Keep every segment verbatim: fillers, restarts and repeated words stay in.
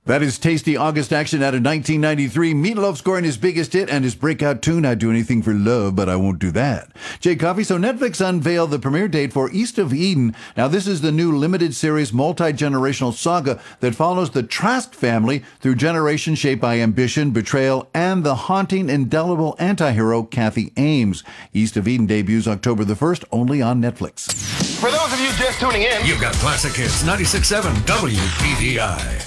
That is tasty August action out of nineteen ninety-three. Meatloaf scoring his biggest hit and his breakout tune, I'd Do Anything for Love, But I Won't Do That. Jay Coffey, so Netflix unveiled the premiere date for East of Eden. Now, this is the new limited series multi-generational saga that follows the Trask family through generations shaped by ambition, betrayal, and the haunting, indelible anti-hero Kathy Ames. East of Eden debuts October the first, only on Netflix. For those of you just tuning in, you've got Classic Hits ninety-six point seven W P D I.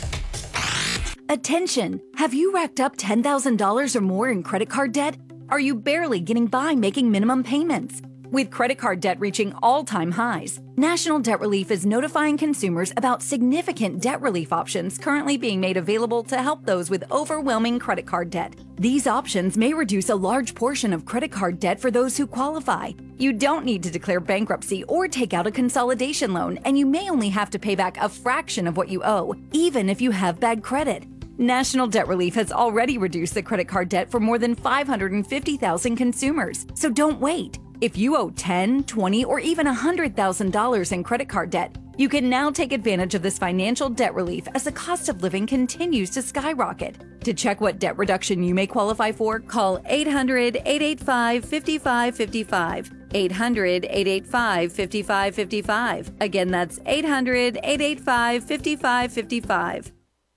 Attention! Have you racked up ten thousand dollars or more in credit card debt? Are you barely getting by making minimum payments? With credit card debt reaching all-time highs, National Debt Relief is notifying consumers about significant debt relief options currently being made available to help those with overwhelming credit card debt. These options may reduce a large portion of credit card debt for those who qualify. You don't need to declare bankruptcy or take out a consolidation loan, and you may only have to pay back a fraction of what you owe, even if you have bad credit. National Debt Relief has already reduced the credit card debt for more than five hundred fifty thousand consumers, so don't wait. If you owe ten, twenty, or even one hundred thousand dollars in credit card debt, you can now take advantage of this financial debt relief as the cost of living continues to skyrocket. To check what debt reduction you may qualify for, call eight hundred, eight eight five, five five five five. eight hundred, eight eight five, five five five five. Again, that's eight hundred, eight eight five, five five five five.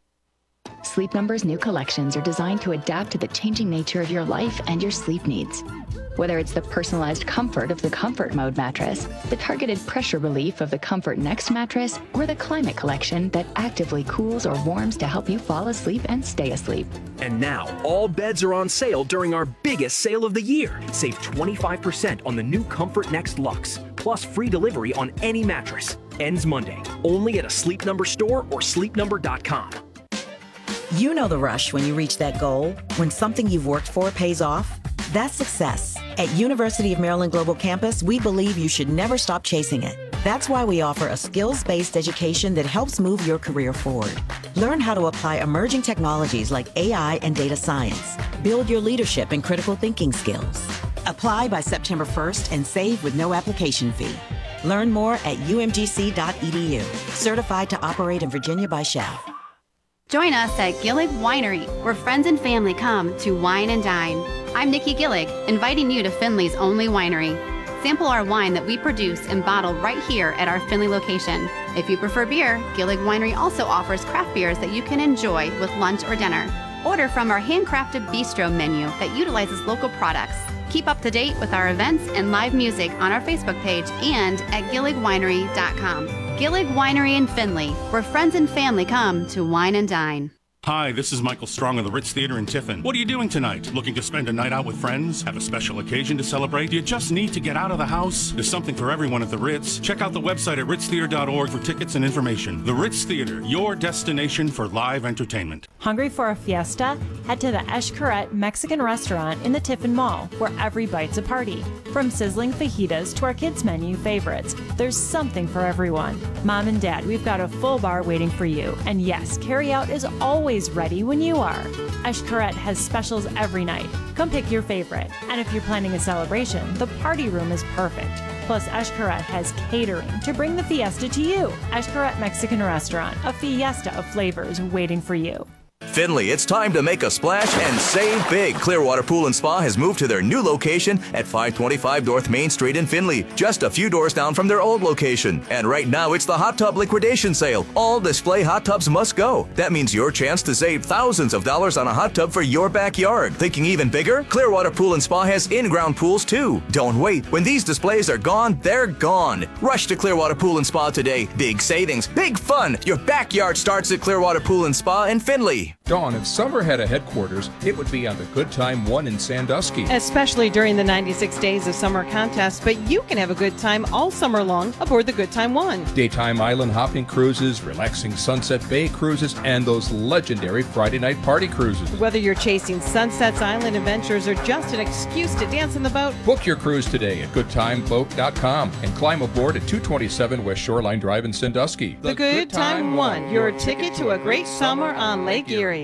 Sleep Number's new collections are designed to adapt to the changing nature of your life and your sleep needs. Whether it's the personalized comfort of the Comfort Mode mattress, the targeted pressure relief of the Comfort Next mattress, or the Climate Collection that actively cools or warms to help you fall asleep and stay asleep. And now, all beds are on sale during our biggest sale of the year. Save twenty-five percent on the new Comfort Next Luxe, plus free delivery on any mattress. Ends Monday, only at a Sleep Number store or sleep number dot com. You know the rush when you reach that goal, when something you've worked for pays off. That's success. At University of Maryland Global Campus, we believe you should never stop chasing it. That's why we offer a skills-based education that helps move your career forward. Learn how to apply emerging technologies like A I and data science. Build your leadership and critical thinking skills. Apply by September first and save with no application fee. Learn more at U M G C dot E D U. Certified to operate in Virginia by S H A F. Join us at Gillig Winery, where friends and family come to wine and dine. I'm Nikki Gillig, inviting you to Findlay's only winery. Sample our wine that we produce and bottle right here at our Findlay location. If you prefer beer, Gillig Winery also offers craft beers that you can enjoy with lunch or dinner. Order from our handcrafted bistro menu that utilizes local products. Keep up to date with our events and live music on our Facebook page and at gillig winery dot com. Gillig Winery in Findlay, where friends and family come to wine and dine. Hi, this is Michael Strong of the Ritz Theater in Tiffin. What are you doing tonight? Looking to spend a night out with friends? Have a special occasion to celebrate? Do you just need to get out of the house? There's something for everyone at the Ritz. Check out the website at ritz theater dot org for tickets and information. The Ritz Theater, your destination for live entertainment. Hungry for a fiesta? Head to the Eshkaret Mexican restaurant in the Tiffin Mall, where every bite's a party. From sizzling fajitas to our kids' menu favorites, there's something for everyone. Mom and Dad, we've got a full bar waiting for you. And yes, carry-out is always ready when you are. Eshkaret has specials every night. Come pick your favorite. And if you're planning a celebration, the party room is perfect. Plus, Eshkaret has catering to bring the fiesta to you. Eshkaret Mexican Restaurant, a fiesta of flavors waiting for you. Findlay, it's time to make a splash and save big. Clearwater Pool and Spa has moved to their new location at five twenty-five North Main Street in Findlay, just a few doors down from their old location. And right now, it's the hot tub liquidation sale. All display hot tubs must go. That means your chance to save thousands of dollars on a hot tub for your backyard. Thinking even bigger? Clearwater Pool and Spa has in-ground pools too. Don't wait. When these displays are gone, they're gone. Rush to Clearwater Pool and Spa today. Big savings, big fun. Your backyard starts at Clearwater Pool and Spa in Findlay. Dawn, if summer had a headquarters, it would be on the Good Time One in Sandusky. Especially during the ninety-six days of summer contest, but you can have a good time all summer long aboard the Good Time One. Daytime island hopping cruises, relaxing Sunset Bay cruises, and those legendary Friday night party cruises. Whether you're chasing Sunset's Island adventures or just an excuse to dance on the boat, book your cruise today at good time boat dot com and climb aboard at two twenty-seven West Shoreline Drive in Sandusky. The, the Good, Good Time, Time One, your ticket to a great summer on Lake Erie.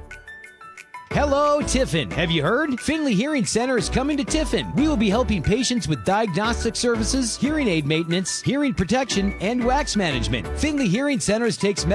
Hello, Tiffin. Have you heard? Findlay Hearing Center is coming to Tiffin. We will be helping patients with diagnostic services, hearing aid maintenance, hearing protection, and wax management. Findlay Hearing Centers takes